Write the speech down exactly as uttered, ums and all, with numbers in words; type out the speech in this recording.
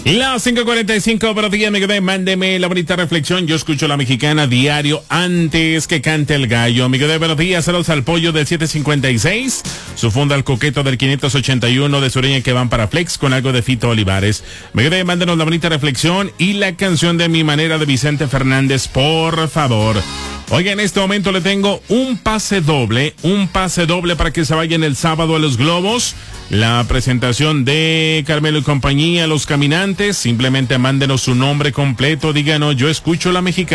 Las cinco cuarenta y cinco, pero dígame que mándeme la bonita reflexión. Yo escucho la mexicana diario antes que cante el gallo. Miguel de buenos días, saludos al pollo del siete cincuenta y seis. Su funda al coqueto del quinientos ochenta y uno de Sureña que van para Flex con algo de Fito Olivares. Miguel de mándenos la bonita reflexión y la canción de Mi Manera de Vicente Fernández, por favor. Oiga, en este momento le tengo un pase doble, un pase doble para que se vayan el sábado a Los Globos. La presentación de Carmelo y compañía, Los Caminantes. Simplemente mándenos su nombre completo, díganos, yo escucho la mexicana.